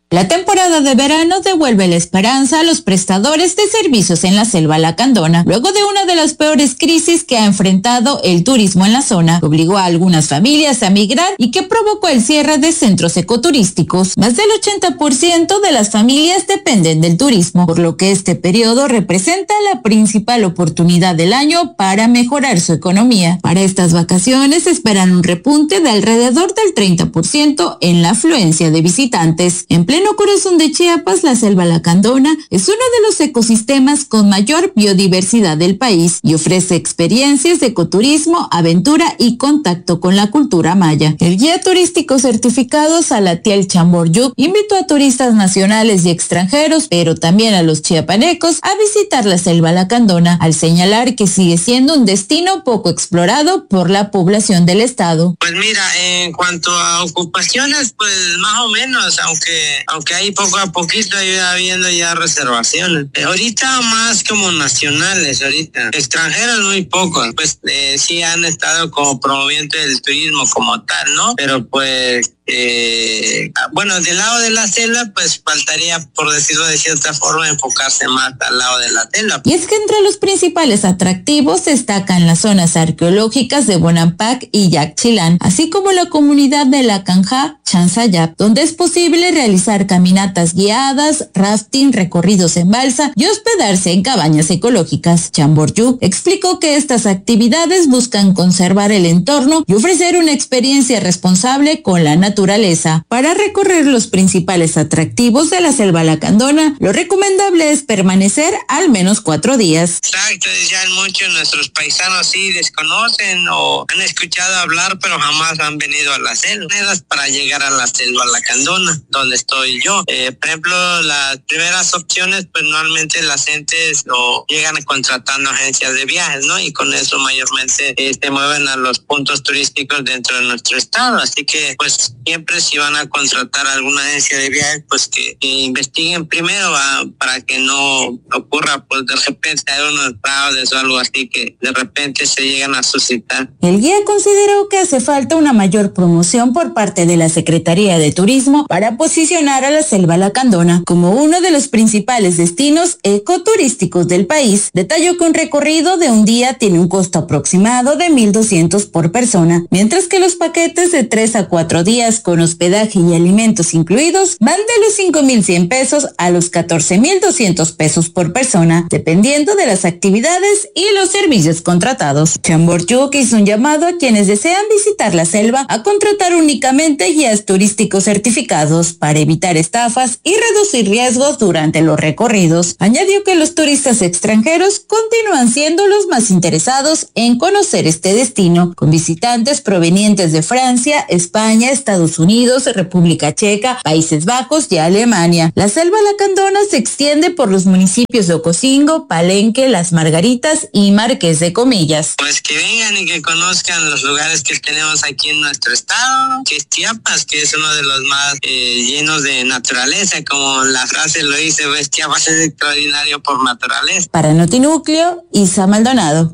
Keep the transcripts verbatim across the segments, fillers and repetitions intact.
La temporada de verano devuelve la esperanza a los prestadores de servicios en la selva lacandona, luego de una de las peores crisis que ha enfrentado el turismo en la zona, que obligó a algunas familias a migrar y que provocó el cierre de centros ecoturísticos. Más del ochenta por ciento de las familias dependen del turismo, por lo que este periodo representa la principal oportunidad del año para mejorar su economía. Para estas vacaciones esperan un repunte de alrededor del treinta por ciento en la afluencia de visitantes. En pleno corazón de Chiapas, la selva lacandona es uno de los ecosistemas con mayor biodiversidad del país y ofrece experiencias de ecoturismo, aventura y contacto con la cultura maya. El guía turístico certificado Salatiel Chamboryuk invitó a turistas nacionales y extranjeros, pero también a los chiapanecos, a visitar la selva lacandona, al señalar que sigue siendo un destino poco explorado por la población del estado. Pues mira, en cuanto a ocupaciones, pues más o menos, aunque aunque ahí poco a poquito iba habiendo ya reservaciones. Eh, ahorita más como nacionales, ahorita. Extranjeros muy pocos, pues eh, sí han estado como promoviendo el turismo como tal, ¿no? Pero pues Eh, bueno, del lado de la selva, pues faltaría, por decirlo de cierta forma, enfocarse más al lado de la selva. Y es que entre los principales atractivos destacan las zonas arqueológicas de Bonampak y Yaxchilán, así como la comunidad de la Canja Chansayap, donde es posible realizar caminatas guiadas, rafting, recorridos en balsa y hospedarse en cabañas ecológicas. Chamboryuk explicó que estas actividades buscan conservar el entorno y ofrecer una experiencia responsable con la naturaleza. Naturaleza. Para recorrer los principales atractivos de la selva lacandona, lo recomendable es permanecer al menos cuatro días. Exacto, ya muchos de nuestros paisanos sí desconocen o han escuchado hablar, pero jamás han venido a la selva. Para llegar a la selva lacandona, donde estoy yo. Eh, por ejemplo, las primeras opciones, pues normalmente las gentes lo llegan contratando agencias de viajes, ¿no? Y con eso mayormente eh, se mueven a los puntos turísticos dentro de nuestro estado. Así que, pues, siempre si van a contratar alguna agencia de viajes, pues que, que investiguen primero ¿va? Para que no ocurra, pues de repente hay unos fraudes o algo así que de repente se llegan a suscitar. El guía consideró que hace falta una mayor promoción por parte de la Secretaría de Turismo para posicionar a la selva lacandona como uno de los principales destinos ecoturísticos del país. Detalló que un recorrido de un día tiene un costo aproximado de mil doscientos por persona, mientras que los paquetes de tres a cuatro días con hospedaje y alimentos incluidos van de los cinco mil cien pesos a los catorce mil doscientos pesos por persona, dependiendo de las actividades y los servicios contratados. Chamboryuk hizo un llamado a quienes desean visitar la selva a contratar únicamente guías turísticos certificados para evitar estafas y reducir riesgos durante los recorridos. Añadió que los turistas extranjeros continúan siendo los más interesados en conocer este destino, con visitantes provenientes de Francia, España, Estados Unidos, República Checa, Países Bajos y Alemania. La selva lacandona se extiende por los municipios de Ocosingo, Palenque, Las Margaritas y Marqués de Comillas. Pues que vengan y que conozcan los lugares que tenemos aquí en nuestro estado, que es Chiapas, que es uno de los más eh, llenos de naturaleza, como la frase lo dice, pues Chiapas es extraordinario por naturaleza. Para Notinúcleo, Isa Maldonado.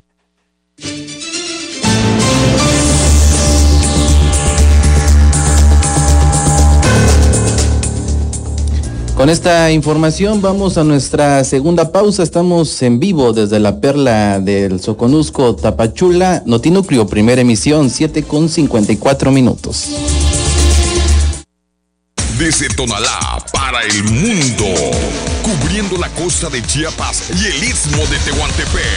Con esta información vamos a nuestra segunda pausa. Estamos en vivo desde la perla del Soconusco, Tapachula. Notinúcleo, primera emisión, siete con cincuenta y cuatro minutos. Desde Tonalá para el mundo, cubriendo la costa de Chiapas y el istmo de Tehuantepec.